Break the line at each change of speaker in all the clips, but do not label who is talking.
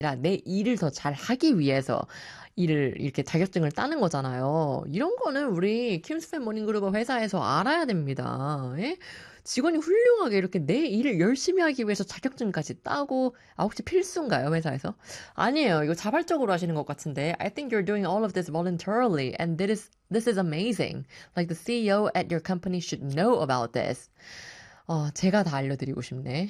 아니라 내 일을 더 잘하기 위해서 일을 이렇게 자격증을 따는 거잖아요. 이런 거는 우리 킴스팬 모닝그룹 회사에서 알아야 됩니다. 예? 직원이 훌륭하게 이렇게 내 일을 열심히 하기 위해서 자격증까지 따고, 아, 혹시 필수인가요, 회사에서? 아니에요. 이거 자발적으로 하시는 것 같은데. I think you're doing all of this voluntarily, and this is amazing. Like the CEO at your company should know about this. 제가 다 알려드리고 싶네.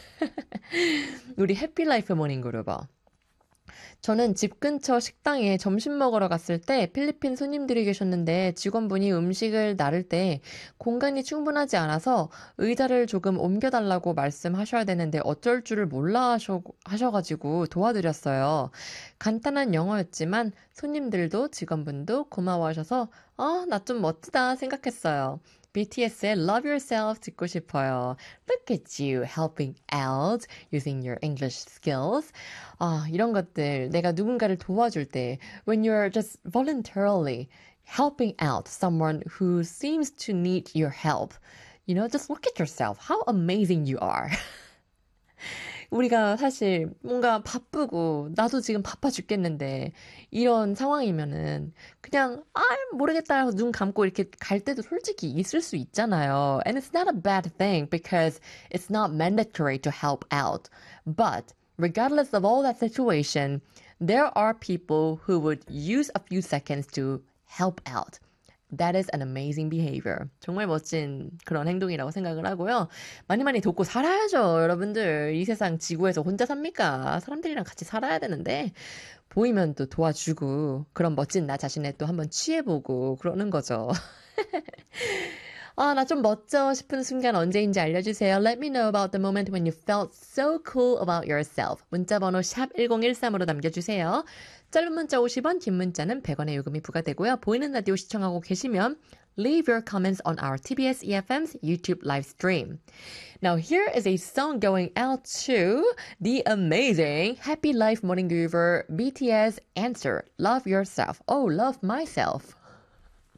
우리 해피라이프 모닝그룹어. 저는 집 근처 식당에 점심 먹으러 갔을 때 필리핀 손님들이 계셨는데 직원분이 음식을 나를 때 공간이 충분하지 않아서 의자를 조금 옮겨달라고 말씀하셔야 되는데 어쩔 줄을 몰라 하셔가지고 도와드렸어요. 간단한 영어였지만 손님들도 직원분도 고마워하셔서 나 좀 멋지다 생각했어요. BTS의 Love Yourself 듣고 싶어요. Look at you helping out using your English skills. 이런 것들 내가 누군가를 도와줄 때 when you're just voluntarily helping out someone who seems to need your help, just look at yourself. How amazing you are. 우리가 사실 뭔가 바쁘고 나도 지금 바빠 죽겠는데 이런 상황이면은 그냥 모르겠다 하고 눈 감고 이렇게 갈 때도 솔직히 있을 수 있잖아요. And it's not a bad thing because it's not mandatory to help out. But regardless of all that situation, there are people who would use a few seconds to help out. That is an amazing behavior. 정말 멋진 그런 행동이라고 생각을 하고요. 많이 많이 돕고 살아야죠, 여러분들. 이 세상 지구에서 혼자 삽니까? 사람들이랑 같이 살아야 되는데 보이면 또 도와주고 그런 멋진 나 자신에 또 한번 취해보고 그러는 거죠. 나 좀 멋져 싶은 순간 언제인지 알려주세요. Let me know about the moment when you felt so cool about yourself. 문자번호 샵 1013으로 남겨주세요. 짧은 문자 50원, 긴 문자는 100원의 요금이 부과되고요. 보이는 라디오 시청하고 계시면 leave your comments on our TBS EFM's YouTube live stream. Now here is a song going out to the amazing Happy Life Morning Groover BTS Answer, Love Yourself. Oh, love myself.